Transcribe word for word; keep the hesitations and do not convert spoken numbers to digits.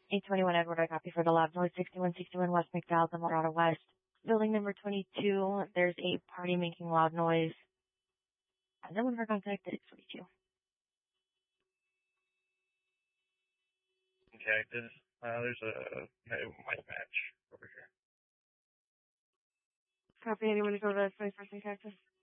eight twenty-one Edward, I copy for the loud noise, sixty-one sixty-one West McDowell, the Morado West. Building number twenty-two, there's a party making loud noise. No one for contact at forty-two. Okay, there's, uh, there's a white match over here. Copy, anyone to go to twenty-first and Cactus?